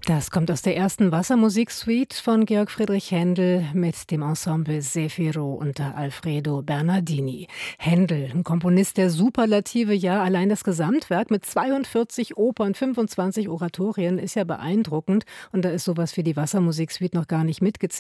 Das kommt aus der ersten Wassermusiksuite von Georg Friedrich Händel mit dem Ensemble Zefiro unter Alfredo Bernardini. Händel, ein Komponist der Superlative, ja, allein das Gesamtwerk mit 42 Opern, 25 Oratorien ist ja beeindruckend. Und da ist sowas wie die Wassermusiksuite noch gar nicht mitgezählt.